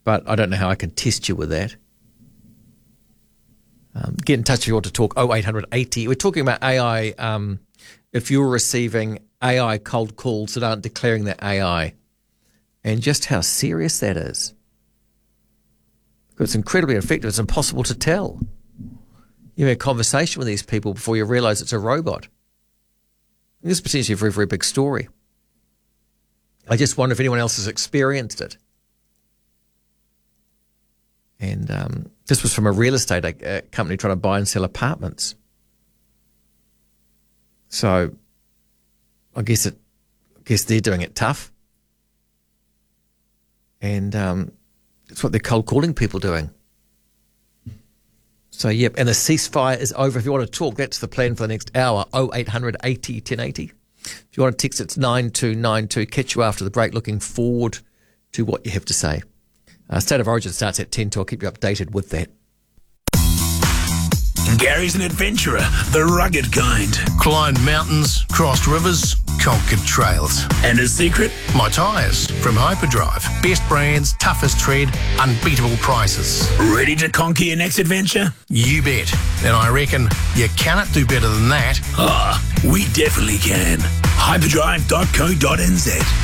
but I don't know how I can test you with that. Get in touch if you want to talk, 0800 80. We're talking about AI, if you're receiving AI cold calls that aren't declaring that AI, and just how serious that is. Because it's incredibly effective. It's impossible to tell. You have a conversation with these people before you realise it's a robot. This is potentially a very, very big story. I just wonder if anyone else has experienced it. And this was from a real estate company trying to buy and sell apartments. So I guess they're doing it tough. And it's what they're cold calling people doing. So, yep, and the ceasefire is over. If you want to talk, that's the plan for the next hour, 0800 80 1080. If you want to text, it's 9292. Catch you after the break. Looking forward to what you have to say. State of Origin starts at 10 to. I'll keep you updated with that. Gary's an adventurer, the rugged kind. Climbed mountains, crossed rivers, conquered trails. And his secret? My tyres from Hyperdrive. Best brands, toughest tread, unbeatable prices. Ready to conquer your next adventure? You bet. And I reckon you cannot do better than that. We definitely can. Hyperdrive.co.nz